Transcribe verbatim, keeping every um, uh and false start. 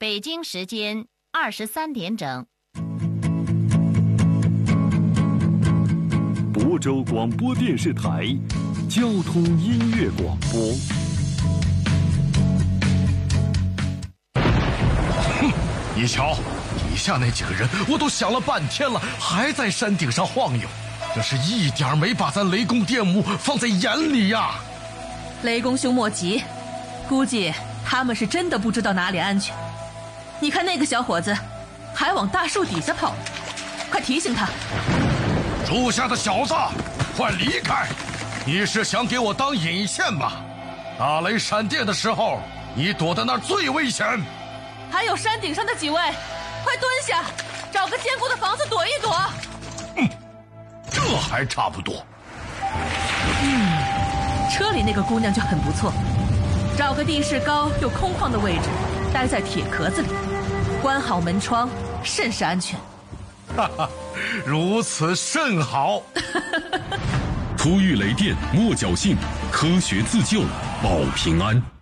北京时间二十三点整。 亳州广播电视台交通音乐广播。 哼，你瞧，底下那几个人，我都想了半天了，还在山顶上晃悠，这是一点没把咱雷公电母放在眼里呀。 雷公兄莫急，估计他们是真的不知道哪里安全。你看那个小伙子还往大树底下跑，快提醒他。 树下的小子，快离开！你是想给我当引线吧？打雷闪电的时候，你躲在那儿最危险。 还有山顶上的几位，快蹲下，找个坚固的房子躲一躲。 嗯，这还差不多。 嗯，车里那个姑娘就很不错，找个地势高又空旷的位置，待在铁壳子里，关好门窗，甚是安全。 哈哈，如此甚好。 突遇雷电莫侥幸，科学自救保平安。